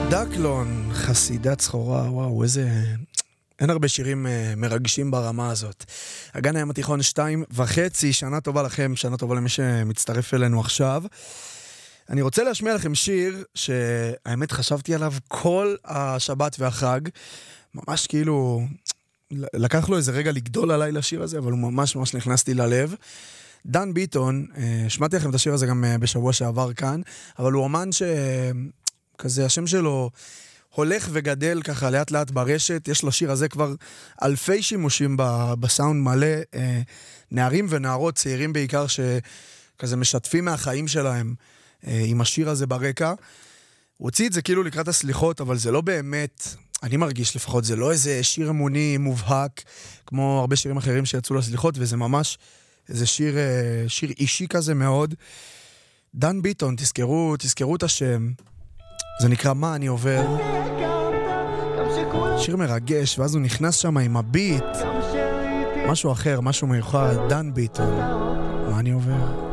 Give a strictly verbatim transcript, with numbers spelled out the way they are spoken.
דקלון, חסידת סחורה, וואו, איזה... אין הרבה שירים uh, מרגשים ברמה הזאת. הגן הים התיכון שתיים וחצי, שנה טובה לכם, שנה טובה למי שמצטרף אלינו עכשיו. אני רוצה להשמיע לכם שיר שהאמת חשבתי עליו כל השבת והחג, ממש כאילו, לקח לו איזה רגע לגדול עליי לשיר הזה, אבל הוא ממש ממש נכנסתי ללב. דן ביטון, שמעתי לכם את השיר הזה גם בשבוע שעבר כאן, אבל הוא אומן שכזה, השם שלו הולך וגדל ככה לאט לאט ברשת, יש לשיר הזה כבר אלפי שימושים בסאונד מלא, נערים ונערות, צעירים בעיקר, שכזה משתפים מהחיים שלהם עם השיר הזה ברקע. הוא הוציא את זה כאילו לקראת הסליחות, אבל זה לא באמת, אני מרגיש לפחות, זה לא איזה שיר אמוני מובהק, כמו הרבה שירים אחרים שיצאו לסליחות, וזה ממש איזה שיר, שיר אישי כזה מאוד. דן ביטון, תזכרו, תזכרו את השם, זה נקרא מה אני עובר. שיר מרגש, ואז הוא נכנס שם עם הביט, משהו אחר, משהו מיוחד. דן ביטון, מה אני עובר?